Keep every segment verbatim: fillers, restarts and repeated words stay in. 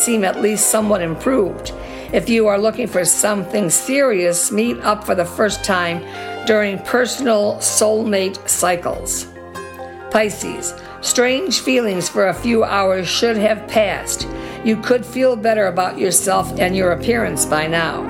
seem at least somewhat improved. If you are looking for something serious, meet up for the first time during personal soulmate cycles. Pisces, strange feelings for a few hours should have passed. You could feel better about yourself and your appearance by now.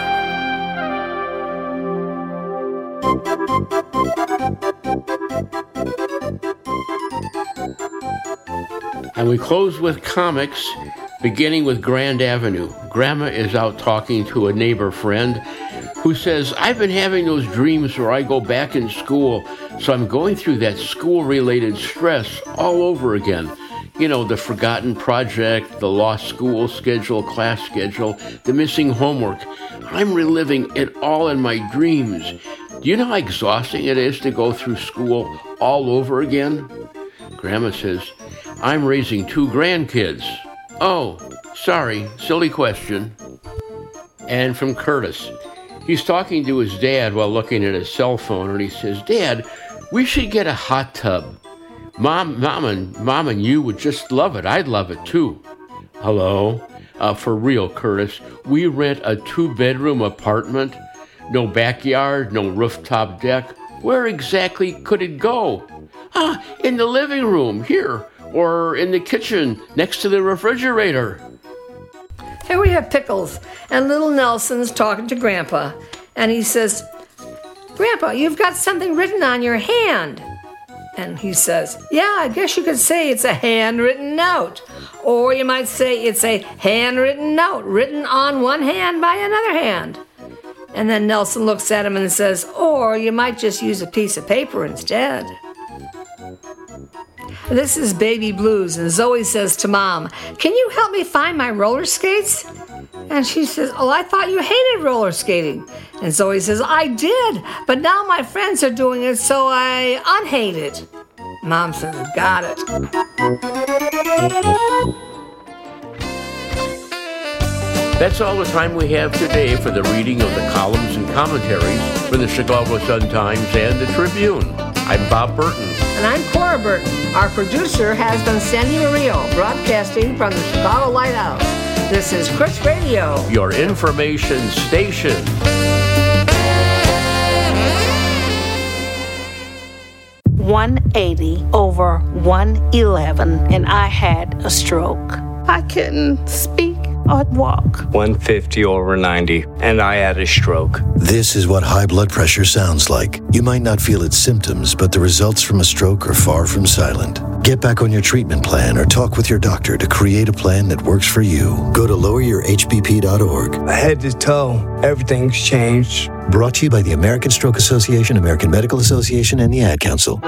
And we close with comics, beginning with Grand Avenue. Grandma is out talking to a neighbor friend who says, I've been having those dreams where I go back in school, so I'm going through that school-related stress all over again. You know, the forgotten project, the lost school schedule, class schedule, the missing homework. I'm reliving it all in my dreams. Do you know how exhausting it is to go through school all over again? Grandma says, I'm raising two grandkids. Oh, sorry, silly question. And from Curtis, he's talking to his dad while looking at his cell phone, and he says, Dad, we should get a hot tub. Mom, Mom, and Mom and you would just love it. I'd love it too. Hello? Uh, for real, Curtis, we rent a two-bedroom apartment. No backyard, no rooftop deck. Where exactly could it go? Ah, in the living room, here. Or in the kitchen, next to the refrigerator. Here we have Pickles, and little Nelson's talking to Grandpa. And he says, Grandpa, you've got something written on your hand. And he says, yeah, I guess you could say it's a handwritten note. Or you might say it's a handwritten note written on one hand by another hand. And then Nelson looks at him and says, or you might just use a piece of paper instead. This is Baby Blues, and Zoe says to Mom, can you help me find my roller skates? And she says, oh, I thought you hated roller skating. And Zoe says, I did, but now my friends are doing it, so I unhate it. Mom says, got it. That's all the time we have today for the reading of the columns and commentaries for the Chicago Sun-Times and the Tribune. I'm Bob Burton. And I'm Cora Burton. Our producer has been Sandy Murillo, broadcasting from the Chicago Lighthouse. This is Chris Radio, your information station. one eighty over one eleven, and I had a stroke. I couldn't speak or walk. one fifty over ninety, and I had a stroke. This is what high blood pressure sounds like. You might not feel its symptoms, but the results from a stroke are far from silent. Get back on your treatment plan or talk with your doctor to create a plan that works for you. Go to lower your h b p dot org. Head to toe, everything's changed. Brought to you by the American Stroke Association, American Medical Association, and the Ad Council.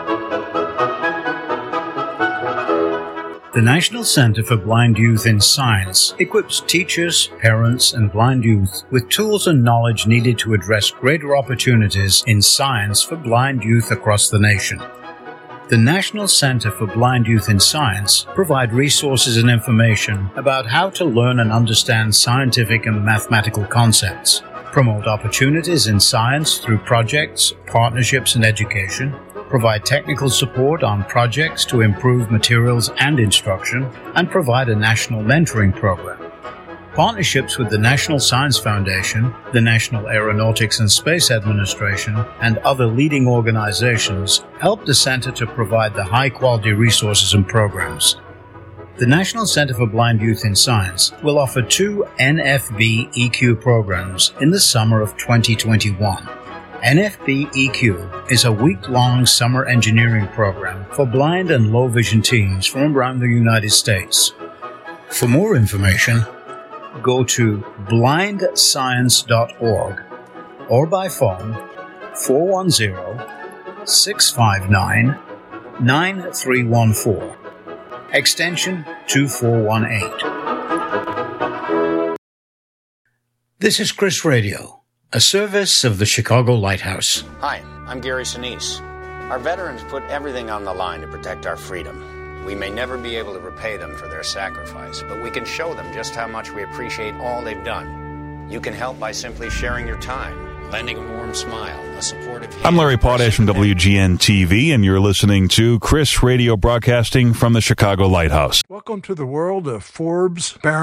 The National Center for Blind Youth in Science equips teachers, parents, and blind youth with tools and knowledge needed to address greater opportunities in science for blind youth across the nation. The National Center for Blind Youth in Science provide resources and information about how to learn and understand scientific and mathematical concepts, promote opportunities in science through projects, partnerships, and education, provide technical support on projects to improve materials and instruction, and provide a national mentoring program. Partnerships with the National Science Foundation, the National Aeronautics and Space Administration, and other leading organizations help the center to provide the high-quality resources and programs. The National Center for Blind Youth in Science will offer two N F B E Q programs in the summer of twenty twenty-one. N F B E Q is a week-long summer engineering program for blind and low-vision teens from around the United States. For more information, go to blind science dot org or by phone four one zero, six five nine, nine three one four, extension two four one eight. This is Chris Radio, a service of the Chicago Lighthouse. Hi, I'm Gary Sinise. Our veterans put everything on the line to protect our freedom. We may never be able to repay them for their sacrifice, but we can show them just how much we appreciate all they've done. You can help by simply sharing your time, lending a warm smile, a supportive hand. I'm Larry Potash from W G N T V, and you're listening to Chris Radio, broadcasting from the Chicago Lighthouse. Welcome to the world of Forbes, Barron's,